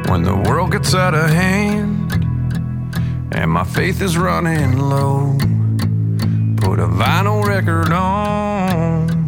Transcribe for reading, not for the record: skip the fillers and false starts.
When the world gets out of hand and my faith is running low, put a vinyl record on